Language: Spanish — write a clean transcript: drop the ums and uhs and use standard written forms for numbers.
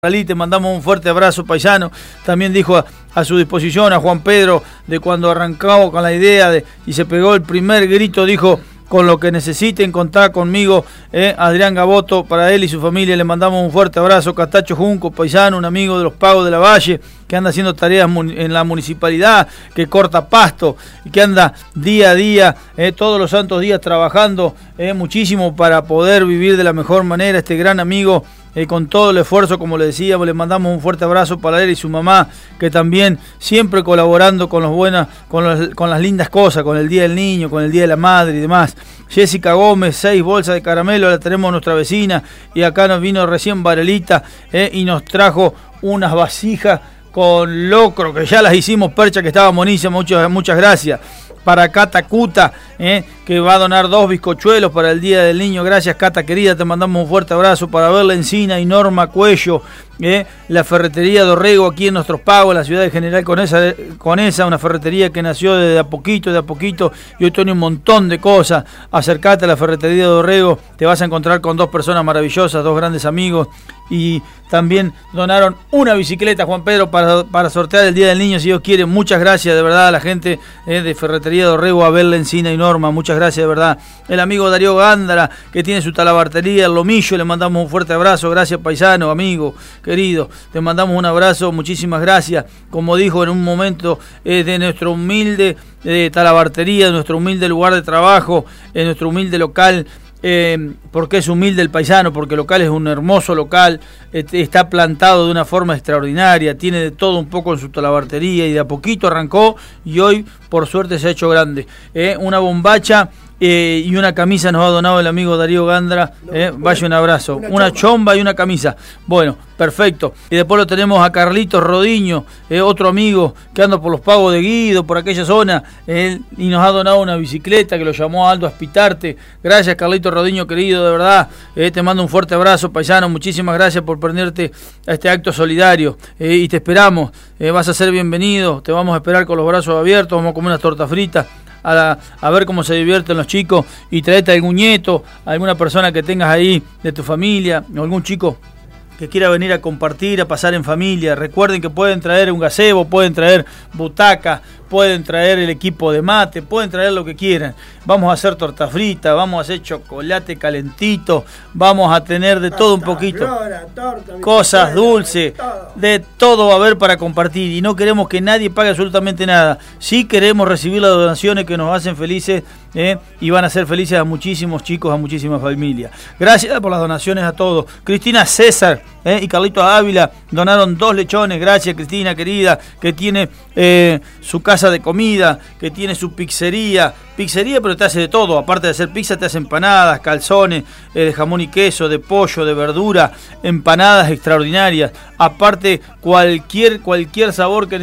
Te mandamos un fuerte abrazo, paisano. También dijo a su disposición a Juan Pedro de cuando arrancaba con la idea y se pegó el primer grito, dijo: con lo que necesiten contar conmigo. Adrián Gaboto, para él y su familia le mandamos un fuerte abrazo. Castacho Junco, paisano, un amigo de los Pagos de la Valle, que anda haciendo tareas en la municipalidad, que corta pasto y que anda día a día, todos los santos días trabajando muchísimo para poder vivir de la mejor manera. Este gran amigo, con todo el esfuerzo, como le decíamos, le mandamos un fuerte abrazo para él y su mamá, que también siempre colaborando con con las lindas cosas, con el Día del Niño, con el Día de la Madre y demás. Jessica Gómez, 6 bolsas de caramelo, la tenemos nuestra vecina, y acá nos vino recién Varelita y nos trajo unas vasijas con locro, que ya las hicimos, percha, que estaba buenísima, muchas gracias. Para Cata Cuta, que va a donar 2 bizcochuelos para el Día del Niño. Gracias, Cata querida, te mandamos un fuerte abrazo. Para Verla Encina y Norma Cuello, la ferretería Dorrego aquí en Nuestros Pagos, la ciudad de General Conesa, una ferretería que nació de a poquito, y hoy tiene un montón de cosas. Acercate a la ferretería Dorrego, te vas a encontrar con 2 personas maravillosas, 2 grandes amigos. Y también donaron una bicicleta, Juan Pedro, para sortear el Día del Niño, si Dios quiere. Muchas gracias de verdad a la gente de Ferretería Dorrego, a Verla Encina y Norma, muchas gracias de verdad. El amigo Darío Gándara, que tiene su talabartería El Lomillo, le mandamos un fuerte abrazo. Gracias, paisano, amigo, querido, te mandamos un abrazo, muchísimas gracias. Como dijo en un momento, de nuestro humilde talabartería, de nuestro humilde lugar de trabajo, en nuestro humilde local. Porque es humilde el paisano, porque el local es un hermoso local, está plantado de una forma extraordinaria, tiene de todo un poco en su talabartería, y de a poquito arrancó y hoy por suerte se ha hecho grande. Una bombacha y una camisa nos ha donado el amigo Darío Gándara. Vaya un abrazo, una chomba y una camisa. Bueno, perfecto. Y después lo tenemos a Carlitos Rodiño, otro amigo que anda por los Pagos de Guido, por aquella zona, y nos ha donado una bicicleta, que lo llamó Aldo Aspitarte. Gracias, Carlitos Rodiño querido, de verdad. Te mando un fuerte abrazo, paisano, muchísimas gracias por prenderte a este acto solidario, y te esperamos. Vas a ser bienvenido, te vamos a esperar con los brazos abiertos, vamos a comer unas tortas fritas, a ver cómo se divierten los chicos, y traete algún nieto, alguna persona que tengas ahí de tu familia, o algún chico que quiera venir a compartir, a pasar en familia. Recuerden que pueden traer un gazebo, pueden traer butaca, pueden traer el equipo de mate, pueden traer lo que quieran. Vamos a hacer torta frita, vamos a hacer chocolate calentito, vamos a tener de todo un poquito, cosas dulces, de todo va a haber para compartir, y no queremos que nadie pague absolutamente nada. Sí queremos recibir las donaciones que nos hacen felices, y van a hacer felices a muchísimos chicos, a muchísimas familias. Gracias por las donaciones a todos. Cristina César y Carlitos Ávila donaron 2 lechones. Gracias, Cristina querida, que tiene su casa de comida, que tiene su pizzería, pero te hace de todo. Aparte de hacer pizza, te hace empanadas, calzones, de jamón y queso, de pollo, de verdura, empanadas extraordinarias. Aparte, cualquier sabor que